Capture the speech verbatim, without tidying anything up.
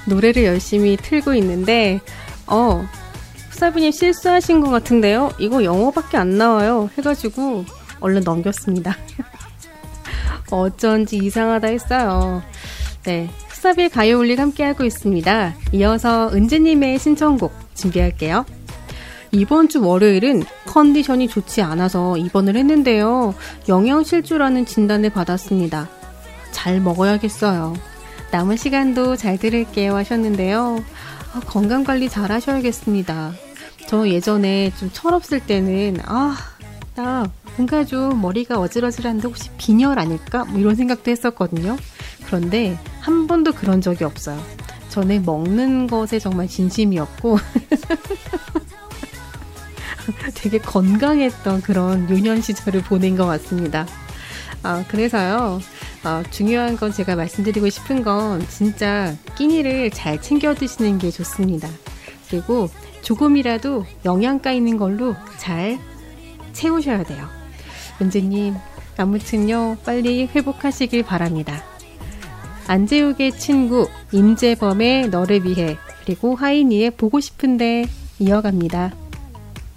노래를 열심히 틀고 있는데 어 후사부님 실수하신 것 같은데요? 이거 영어밖에 안 나와요 해가지고 얼른 넘겼습니다. 어쩐지 이상하다 했어요. 네, 후사부의 가요울릭 함께하고 있습니다. 이어서 은지님의 신청곡 준비할게요. 이번 주 월요일은 컨디션이 좋지 않아서 입원을 했는데요. 영양실조라는 진단을 받았습니다. 잘 먹어야겠어요. 남은 시간도 잘 들을게요 하셨는데요. 아, 건강관리 잘 하셔야겠습니다. 저 예전에 좀 철없을 때는 아, 나 뭔가 좀 머리가 어질어질한데 혹시 빈혈 아닐까? 뭐 이런 생각도 했었거든요. 그런데 한 번도 그런 적이 없어요. 저는 먹는 것에 정말 진심이었고 되게 건강했던 그런 유년 시절을 보낸 것 같습니다. 아, 그래서요, 어, 중요한 건 제가 말씀드리고 싶은 건 진짜 끼니를 잘 챙겨 드시는 게 좋습니다. 그리고 조금이라도 영양가 있는 걸로 잘 채우셔야 돼요. 은지님, 아무튼요, 빨리 회복하시길 바랍니다. 안재욱의 친구, 임재범의 너를 위해, 그리고 하이니의 보고 싶은데 이어갑니다.